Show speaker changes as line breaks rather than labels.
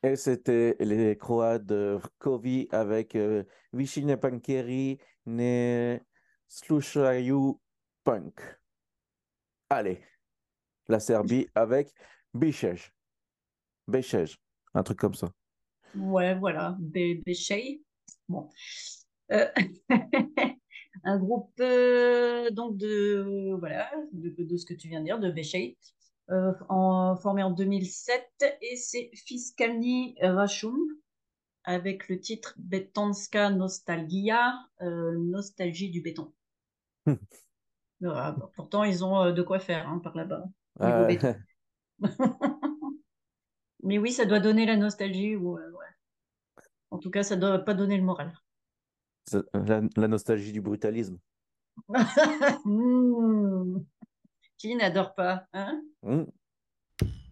Et c'était les Croates de Vrkovi avec Vichy Pankeri, ne Slušaju Punk. Allez, la Serbie avec Bišež. Bišež, un truc comme ça.
Ouais, voilà, Béchey. Bon. Euh, un groupe donc de ce que tu viens de dire, de Béchey, formé en 2007, et c'est Fiskalni Rachum avec le titre Betonska Nostalgia, nostalgie du béton. Pourtant, ils ont de quoi faire hein, par là-bas, niveau béton.
Euh,
Mais oui, ça doit donner la nostalgie, ou ouais. En tout cas, ça doit pas donner le moral.
la nostalgie du brutalisme.
Mmh. Qui n'adore pas, hein?
Hmm.